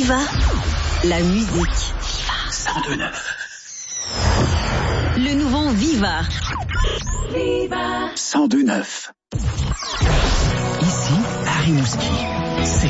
Viva, la musique. 102.9. Le nouveau Viva. Viva 102.9. Ici, Harry Mouski.